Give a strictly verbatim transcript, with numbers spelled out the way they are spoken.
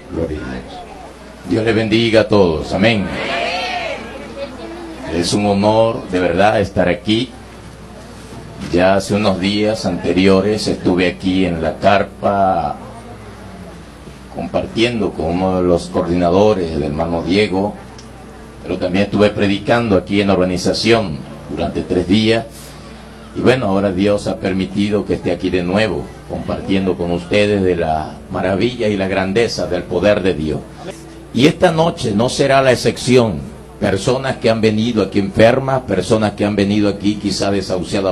Gloria a Dios. Dios les bendiga a todos. Amén. Es un honor de verdad estar aquí. Ya hace unos días anteriores estuve aquí en la carpa compartiendo con uno de los coordinadores, el hermano Diego, pero también estuve predicando aquí en la organización durante tres días. Y bueno, ahora Dios ha permitido que esté aquí de nuevo, compartiendo con ustedes de la maravilla y la grandeza del poder de Dios. Y esta noche no será la excepción. Personas que han venido aquí enfermas, personas que han venido aquí quizá desahuciadas